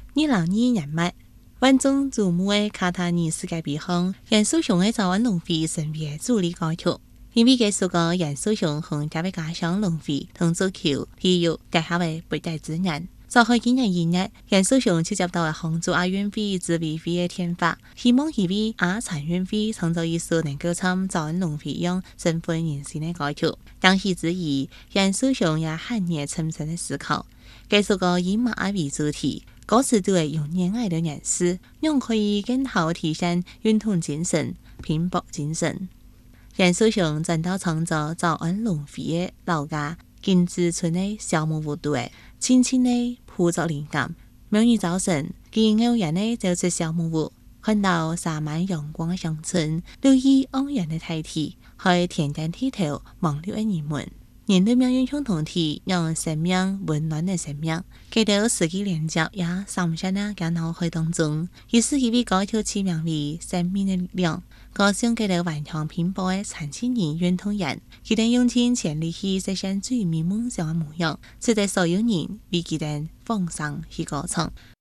2022年末，万众瞩目的卡塔尔世界杯上，杨守雄的早安龙飞成为主力歌曲。因为这首歌杨守雄和这位家乡龙飞同足球、体育结合为背带之人。早喺今年1月，杨守雄就接到了杭州亚运会执委会的电话，希望佢为亚残运会创造一首能够参早安龙飞样振奋人心的歌曲。当时之余，杨守雄也很热沉沉的思考。这首歌以马爱为主题，歌词都会用恋爱的人士，让可以更好体现运动精神、拼搏精神。杨守雄转到创造早安龙飞的老家金子村的小木屋队，轻轻地铺着灵感。明日早晨，佢偶然地走出小木屋，看到洒满阳光的乡村，绿意盎然的大地，喺田間地頭忙碌的人們。人類命運共同體，讓生命溫暖的生命。佢到四季連接也深深地喺腦海當中，於是佢為歌曲起名為《生命的力量》。歌唱佢到頑強拼搏的殘青年運動員，佢哋用盡全力去實現最美夢想的模樣，值得所有人為佢哋放上去歌唱。